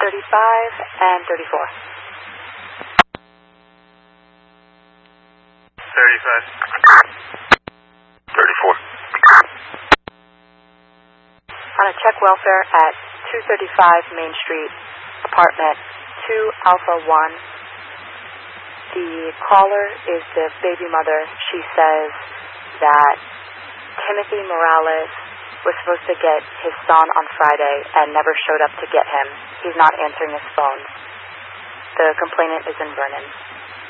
and 34. 35. 34. On a check welfare at 235 Main Street, apartment 2 Alpha 1. The caller is the baby mother. She says that Timothy Morales was supposed to get his son on Friday and never showed up to get him. He's not answering his phone. The complainant is in Vernon.